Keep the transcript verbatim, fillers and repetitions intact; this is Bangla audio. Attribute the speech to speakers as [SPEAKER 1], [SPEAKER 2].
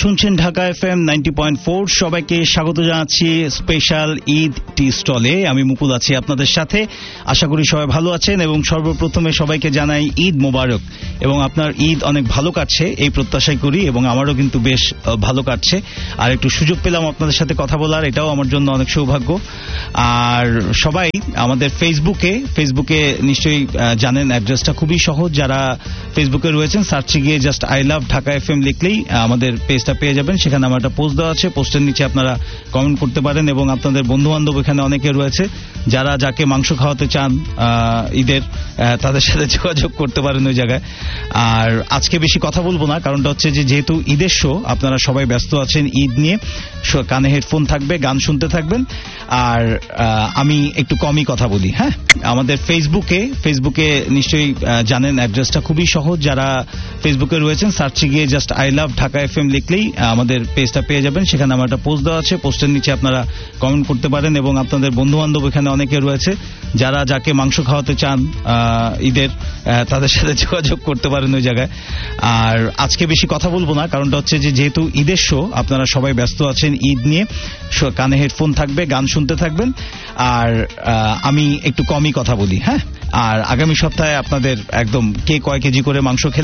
[SPEAKER 1] শুনছেন Dhaka F M ninety point four. সবাইকে স্বাগত জানাচ্ছি স্পেশাল ঈদ টি স্টলে। আমি মুকুল আছি আপনাদের সাথে। আশা করি সবাই ভালো আছেন এবং সর্বপ্রথমে সবাইকে জানাই ঈদ মোবারক এবং আপনার ঈদ অনেক ভালো কাটছে এই প্রত্যাশাই করি এবং আমারও কিন্তু বেশ ভালো কাটছে। আর একটু সুযোগ পেলাম আপনাদের সাথে কথা বলার, এটাও আমার জন্য অনেক সৌভাগ্য। আর সবাই আমাদের ফেসবুকে ফেসবুকে নিশ্চয়ই জানেন অ্যাড্রেসটা খুবই সহজ। যারা ফেসবুকে রয়েছেন সার্চে গিয়ে just I love Dhaka F M লিখলেই আমাদের পেজটা পেয়ে যাবেন। সেখানে আমার একটা পোস্ট দেওয়া আছে, পোস্টের নিচে আপনারা কমেন্ট করতে পারেন এবং আপনাদের বন্ধু বান্ধব এখানে অনেকে রয়েছে যারা যাকে মাংস খাওয়াতে চান ঈদের, তাদের সাথে যোগাযোগ করতে পারেন ওই জায়গায়। আর আজকে বেশি কথা বলবো না, কারণটা হচ্ছে যে যেহেতু ঈদের শো, আপনারা সবাই ব্যস্ত আছেন ঈদ নিয়ে, কানে হেডফোন থাকবে, গান শুনতে থাকবেন। আর আমি একটু কমই কথা বলি। হ্যাঁ, আমাদের ফেসবুকে ফেসবুকে নিশ্চয়ই জানেন অ্যাড্রেসটা খুবই সহজ। যারা ফেসবুকে রয়েছেন সার্চে গিয়ে just I love Dhaka F M লিখলেই আমাদের পেজটা পেয়ে যাবেন। সেখানে আমার একটা পোস্ট দেওয়া আছে, পোস্টের নিচে আপনারা কমেন্ট করতে পারেন এবং আপনাদের বন্ধু বান্ধব এখানে অনেকে রয়েছে যারা যাকে মাংস খাওয়াতে চান ঈদের, তাদের সাথে যোগাযোগ করতে পারেন ওই জায়গায়। আর আজকে বেশি কথা বলবো না, কারণটা হচ্ছে যে যেহেতু ঈদের শো, আপনারা সবাই ব্যস্ত আছেন ঈদ নিয়ে, কানে হেডফোন থাকবে, গান শুনতে থাকবেন। আর আমি একটু কমই কথা বলি। হ্যাঁ, আর আগামী সপ্তাহে আপনাদের একদম কে কয় কেজি করে মাংস খেলে